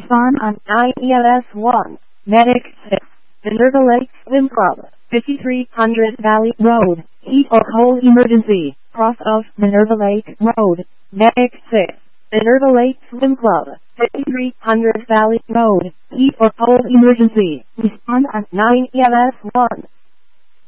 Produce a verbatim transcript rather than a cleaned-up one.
Respond on nine E M S one. Medic six. Minerva Lake Swim Club, fifty-three hundred Valley Road. Heat or cold emergency. Cross of Minerva Lake Road. Medic six. Minerva Lake Swim Club, fifty-three hundred Valley Road. Heat or cold emergency. Respond on nine E M S one.